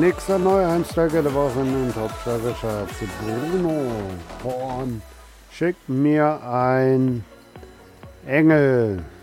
nächster Neueinsteiger der Woche in den Top Charts. Bruno Horn schickt mir ein Engel.